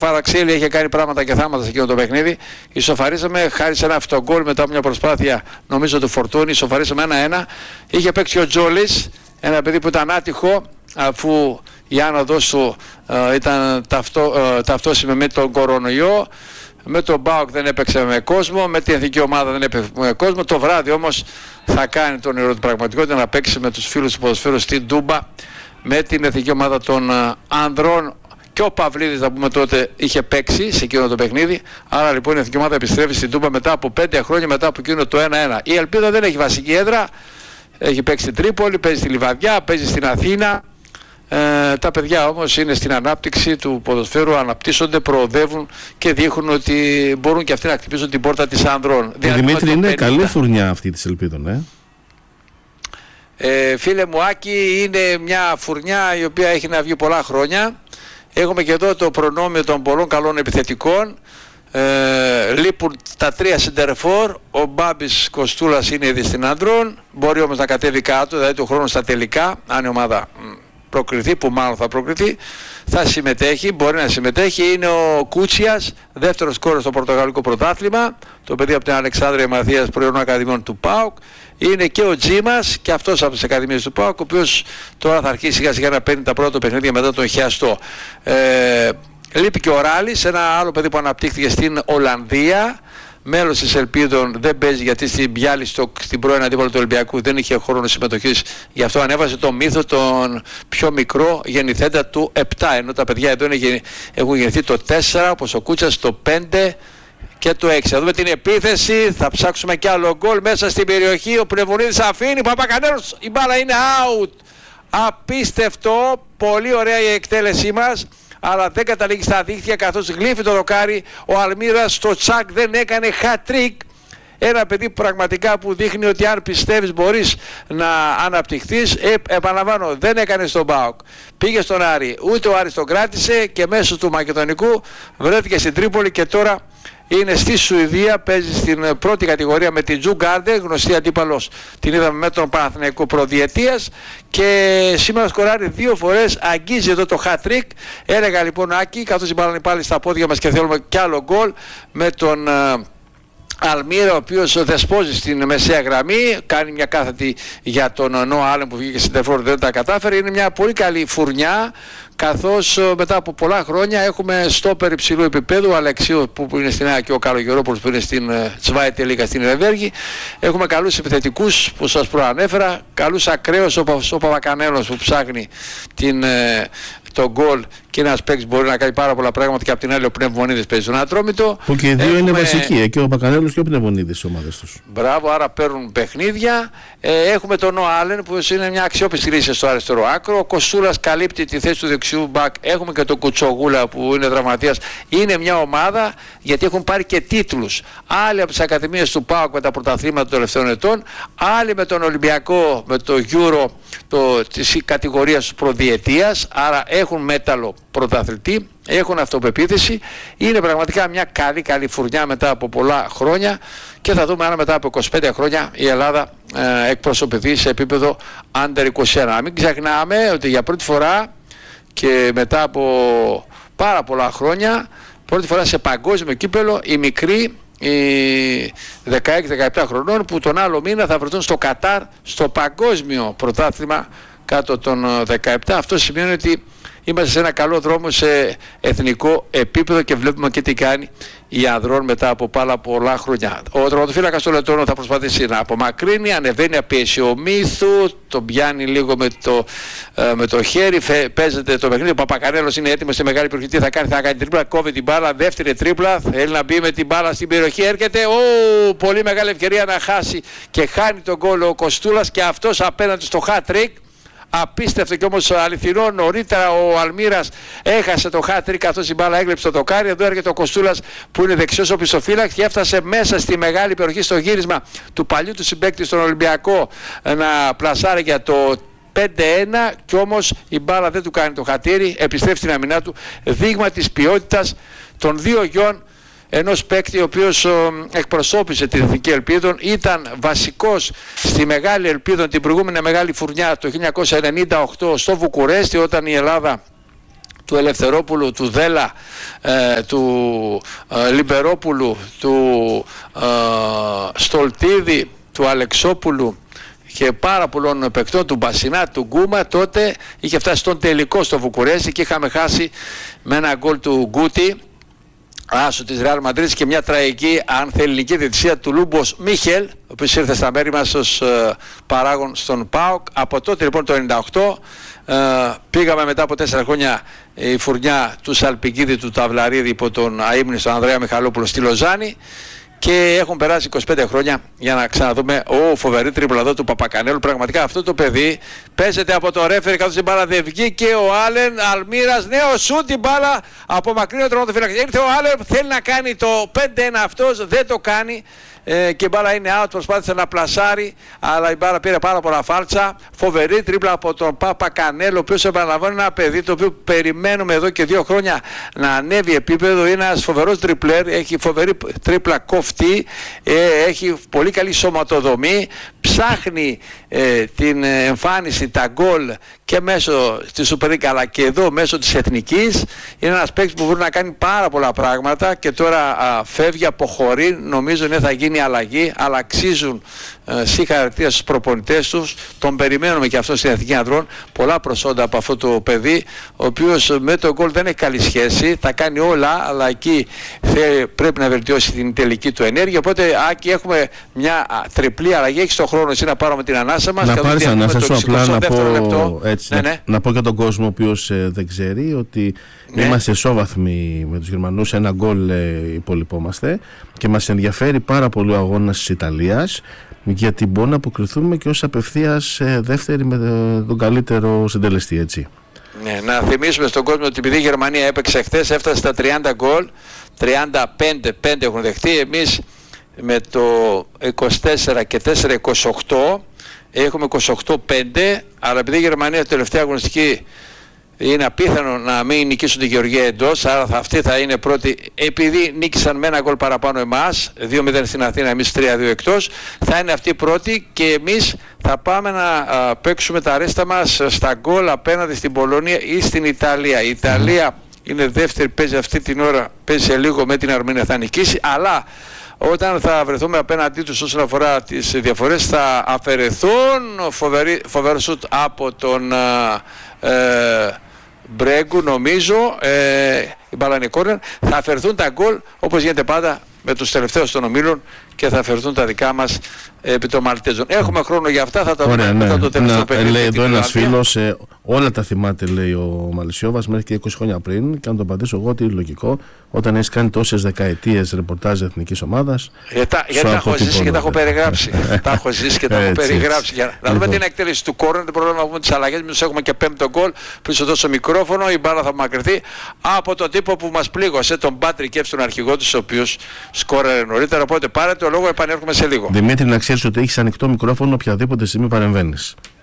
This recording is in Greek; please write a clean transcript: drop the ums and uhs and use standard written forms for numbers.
Κβαρατσχέλια είχε κάνει πράγματα και θάματα σε εκείνο το παιχνίδι. Ισοφαρίσαμε χάρη σε ένα αυτογκόλ μετά από μια προσπάθεια, νομίζω, του Φορτούνη. Ισοφαρίσαμε 1-1. Είχε παίξει ο Τζόλης, ένα παιδί που ήταν άτυχο, αφού η άνοδος του ήταν ταυτόσιμη με τον κορονοϊό. Με τον ΠΑΟΚ δεν έπαιξε με κόσμο, με την εθνική ομάδα δεν έπαιξε με κόσμο. Το βράδυ όμως θα κάνει τον όνειρο του πραγματικότητα να παίξει με τους φίλους του ποδοσφαίρου στην Τούμπα με την εθνική ομάδα των ανδρών. Και ο Παυλίδης, να πούμε, τότε είχε παίξει σε εκείνο το παιχνίδι. Άρα λοιπόν η εθνική ομάδα επιστρέφει στην Τούμπα μετά από 5 χρόνια μετά από εκείνο το 1-1. Η Ελπίδα δεν έχει βασική έδρα. Έχει παίξει στην Τρίπολη, παίζει στη Λιβαδιά, παίζει στην Αθήνα. Τα παιδιά όμως είναι στην ανάπτυξη του ποδοσφαίρου, αναπτύσσονται, προοδεύουν και δείχνουν ότι μπορούν και αυτοί να χτυπήσουν την πόρτα της ανδρών. Δημήτρη, είναι καλή φουρνιά αυτή της Ελπίδων, φίλε μου Άκη, είναι μια φουρνιά η οποία έχει να βγει πολλά χρόνια. Έχουμε και εδώ το προνόμιο των πολλών καλών επιθετικών. Λείπουν τα 3 σεντερφόρ. Ο Μπάμπης Κοστούλας είναι ήδη στην ανδρών. Μπορεί όμως να κατέβει κάτω, δηλαδή το χρόνο στα τελικά, αν η ομάδα προκριθεί, που μάλλον θα προκριθεί, θα συμμετέχει, μπορεί να συμμετέχει. Είναι ο Κούτσιας, δεύτερος σκόρερ στο Πορτογαλικό πρωτάθλημα, το παιδί από την Αλεξάνδρεια Μαθίας Πρωινών Ακαδημιών του ΠΑΟΚ. Είναι και ο Τζίμας, και αυτός από τις Ακαδημίες του ΠΑΟΚ, ο οποίος τώρα θα αρχίσει σιγά σιγά να παίρνει τα πρώτα παιχνίδια μετά τον χιαστό. Λείπει και ο Ράλης, ένα άλλο παιδί που αναπτύχθηκε στην Ολλανδία. Μέλος της Ελπίδων, δεν παίζει γιατί στην Μπιάλιστοκ, στην πρώην αντίπαλο του Ολυμπιακού, δεν είχε χρόνο συμμετοχής. Γι' αυτό ανέβασε το μύθο τον πιο μικρό γεννηθέντα του 7. Ενώ τα παιδιά εδώ έχουν γεννηθεί το 4, όπως ο Κούτσας το 5 και το 6. Θα δούμε την επίθεση, θα ψάξουμε κι άλλο γκολ μέσα στην περιοχή. Ο Πνευμονίδης αφήνει, Παπακανέλος, η μπάλα είναι out. Απίστευτο, πολύ ωραία η εκτέλεσή μας, αλλά δεν καταλήγει στα δίχτυα καθώς γλύφει το δοκάρι. Ο Αλμύρας στο τσακ δεν έκανε hat-trick. Ένα παιδί πραγματικά που δείχνει ότι αν πιστεύεις μπορείς να αναπτυχθείς. Επαναλαμβάνω, δεν έκανε στον ΠΑΟΚ. Πήγε στον Άρη, ούτε ο Άρης τον κράτησε και μέσω του Μακεδονικού βρέθηκε στην Τρίπολη και τώρα είναι στη Σουηδία, παίζει στην πρώτη κατηγορία με την Τζουγκάρντε, γνωστή αντίπαλος, την είδαμε με τον Παναθηναϊκό προδιετίας, και σήμερα σκοράρει 2 φορές, αγγίζει εδώ το hat-trick. Έλεγα λοιπόν Άκη, καθώς η μπάλα είναι πάλι στα πόδια μας και θέλουμε κι άλλο γκολ, με τον Αλμύρα, ο οποίος δεσπόζει στην μεσαία γραμμή, κάνει μια κάθετη για τον Νόα Άλεν που βγήκε στην τεφόρ, δεν τα κατάφερε. Είναι μια πολύ καλή φουρνιά, καθώς μετά από πολλά χρόνια έχουμε στόπερ υψηλού επίπεδου, Αλεξίου που είναι στην ΑΕΚ και ο Καλογερόπουλος που είναι στην Zweite Liga στην Ερεβέργη. Έχουμε καλούς επιθετικούς που σας προανέφερα, καλούς ακραίους όπως ο Παπακανέλος που ψάχνει το γκολ, και ένας παίκτης μπορεί να κάνει πάρα πολλά πράγματα, και από την άλλη ο Πνευμονίδης παίζει στον Ατρόμητο. Που και οι δύο είναι βασικοί, και ο Παπακανέλος και ο Πνευμονίδης στις ομάδες τους. Μπράβο, άρα παίρνουν παιχνίδια. Έχουμε τον Νόα Άλεν που είναι μια αξιόπιστη λύση στο αριστερό άκρο. Ο Κοστούλας καλύπτει τη θέση του δεξιού μπακ. Έχουμε και τον Κουτσογούλα που είναι δραματίας. Είναι μια ομάδα γιατί έχουν πάρει και τίτλους. Άλλοι από τις ακαδημίες του ΠΑΟΚ με τα πρωταθλήματα των τελευταίων ετών, άλλοι με τον Ολυμπιακό, με το Euro της κατηγορίας προδιετίας. Άρα έχουν μέταλλο πρωταθλητή, έχουν αυτοπεποίθηση. Είναι πραγματικά μια καλή φουρνιά μετά από πολλά χρόνια, και θα δούμε αν μετά από 25 χρόνια η Ελλάδα εκπροσωπηθεί σε επίπεδο under 21. Μην ξεχνάμε ότι για πρώτη φορά και μετά από πάρα πολλά χρόνια, πρώτη φορά σε παγκόσμιο κύπελο, οι μικροί, οι 16-17 χρονών, που τον άλλο μήνα θα βρεθούν στο Κατάρ στο παγκόσμιο πρωτάθλημα κάτω των 17. Αυτό σημαίνει ότι είμαστε σε ένα καλό δρόμο σε εθνικό επίπεδο και βλέπουμε και τι κάνει η ανδρών μετά από πάρα πολλά χρόνια. Ο τερματοφύλακας του Λετώνου θα προσπαθήσει να απομακρύνει, ανεβαίνει απίεση ο Μύθου, τον πιάνει λίγο με το χέρι, παίζεται το παιχνίδι. Ο Παπακανέλος είναι έτοιμος στη μεγάλη περιοχή. Τι θα κάνει, θα κάνει τρίπλα, κόβει την μπάλα, δεύτερη τρίπλα, θέλει να μπει με την μπάλα στην περιοχή, έρχεται, πολύ μεγάλη ευκαιρία να χάσει και χάνει τον γκολ ο Κοστούλας, και αυτός απέναντι στο hat-trick. Απίστευτο και όμως αληθινό. Νωρίτερα ο Αλμύρας έχασε το hat-trick καθώς η μπάλα έγλειψε το δοκάρι. Εδώ έρχεται ο Κοστούλας που είναι δεξιός οπισθοφύλακας και έφτασε μέσα στη μεγάλη περιοχή στο γύρισμα του παλιού του συμπαίκτη στον Ολυμπιακό να πλασάρει για το 5-1, και όμως η μπάλα δεν του κάνει το χατήρι, επιστρέφει στην αμυνά του. Δείγμα της ποιότητας των δύο γιών ενός παίκτη ο οποίος εκπροσώπησε την Εθνική Ελπίδων, ήταν βασικός στη Μεγάλη Ελπίδων την προηγούμενη μεγάλη φουρνιά το 1998 στο Βουκουρέστι, όταν η Ελλάδα του Ελευθερόπουλου, του Δέλα, του Λιμπερόπουλου, του Στολτίδη, του Αλεξόπουλου και πάρα πολλών παικτών, του Μπασινά, του Γκούμα. Τότε είχε φτάσει στον τελικό στο Βουκουρέστι και είχαμε χάσει με ένα γκολ του Γκούτι, άσο της Ρεάλ Μαντρίτης, και μια τραγική ανθελληνική διαιτησία του Λούμπος Μίχελ, ο οποίος ήρθε στα μέρη μας ως παράγον στον ΠΑΟΚ. Από τότε λοιπόν το 1998 πήγαμε μετά από 4 χρόνια η φουρνιά του Σαλπικίδη, του Ταυλαρίδη υπό τον αείμνηστο Ανδρέα Μιχαλόπουλο στη Λοζάνη, και έχουν περάσει 25 χρόνια για να ξαναδούμε φοβερή τρίπλα εδώ του Παπακανέλου. Πραγματικά αυτό το παιδί παίζεται από το ρέφερι καθώς η μπάλα δεν βγήκε. Ο Άλεν Αλμύρας, νέο σούτ, την μπάλα από μακρινό τερματοφύλακα. Ήρθε ο Άλεν, θέλει να κάνει το 5-1, αυτός δεν το κάνει. Και η μπάλα είναι out, προσπάθησε να πλασάρει, αλλά η μπάλα πήρε πάρα πολλά φάλτσα. Φοβερή τρίπλα από τον Παπακανέλο, ο οποίος επαναλαμβάνει ένα παιδί το οποίο περιμένουμε εδώ και 2 χρόνια να ανέβει επίπεδο. Είναι ένας φοβερός τριπλέρ, έχει φοβερή τρίπλα κοφτή, έχει πολύ καλή σωματοδομή, ψάχνει την εμφάνιση, τα γκολ και μέσω της Super League αλλά και εδώ μέσω της Εθνικής. Είναι ένας παίκτης που μπορεί να κάνει πάρα πολλά πράγματα και τώρα φεύγει, αποχωρεί. Νομίζω ότι θα γίνει αλλαγή, αλλά αξίζουν συγχαρητήρια στους προπονητές τους. Τον περιμένουμε και αυτό στην Εθνική Ανδρών. Πολλά προσόντα από αυτό το παιδί, ο οποίος με το γκολ δεν έχει καλή σχέση, θα κάνει όλα, αλλά εκεί πρέπει να βελτιώσει την τελική του ενέργεια. Οπότε, Άκη, έχουμε μια τριπλή αλλαγή. Έχεις τον χρόνο εσύ να πάρουμε την ανάσα μας. Να πάρεις ανάσα σου, απλά να πω, έτσι, να πω για τον κόσμο ο οποίος δεν ξέρει ότι είμαστε ισόβαθμοι με τους Γερμανούς, ένα γκολ υπολοιπόμαστε, και μας ενδιαφέρει πάρα πολύ ο αγώνας της Ιταλίας, γιατί μπορούμε να αποκριθούμε και ως απευθείας δεύτερη με τον καλύτερο συντελεστή, έτσι. Ναι, να θυμίσουμε στον κόσμο ότι επειδή η Γερμανία έπαιξε χθες, έφτασε στα 30 γκολ, 35 έχουν δεχτεί. Εμείς με το 24 και 4, 28, έχουμε 28-5, αλλά επειδή η Γερμανία τελευταία αγωνιστική είναι απίθανο να μην νικήσουν τη Γεωργία εντός, άρα αυτοί θα είναι πρώτοι, επειδή νίκησαν με ένα γκολ παραπάνω εμάς, 2-0 στην Αθήνα, εμείς 3-2 εκτός, θα είναι αυτοί πρώτοι και εμείς θα πάμε να παίξουμε τα ρέστα μας στα γκολ απέναντι στην Πολωνία ή στην Ιταλία. Η Ιταλία είναι δεύτερη, παίζει αυτή την ώρα, παίζει σε λίγο με την Αρμενία, θα νικήσει, αλλά όταν θα βρεθούμε απέναντί τους όσον αφορά τις διαφορές θα αφαιρεθούν. Φοβερό σουτ από τον Μπρέγκου, νομίζω, η μπάλα είναι κόρνερ. Θα αφαιρεθούν τα γκολ όπως γίνεται πάντα με τους τελευταίους των ομίλων και θα αφαιρεθούν τα δικά μας επί των Μαλτέζων. Έχουμε χρόνο για αυτά, θα τα δούμε μετά το τελευταίο παιχνίδι. Λέει εδώ ένας φίλος, όλα τα θυμάται, λέει ο Μαλισσιόβας, μέχρι και 20 χρόνια πριν, και αν το απαντήσω εγώ ότι είναι λογικό, όταν έχεις κάνει τόσες δεκαετίες ρεπορτάζ εθνικής ομάδας. Γιατί τα έχω ζήσει και τα έχω περιγράψει. Τα έχω ζήσει και τα έχω περιγράψει. Να δούμε την εκτέλεση του κόρνερ, δεν προλάβουμε να πούμε τις αλλαγές. Μήπως έχουμε και 5ο γκολ. Πριν σου δώσω μικρόφωνο, η μπάλα θα μακρυθεί από τον τύπο που μας πλήγωσε, τον Πάτρικ Εύς, τον αρχηγό του, ο οποίος σκόρερε νωρίτερα. Οπότε πάρε το λόγο, επανέρχομαι σε λίγο. Δημήτρη, να ξέρεις ότι έχεις ανοιχτό μικρόφωνο οποιαδήποτε στιγμή παρεμβαίνεις.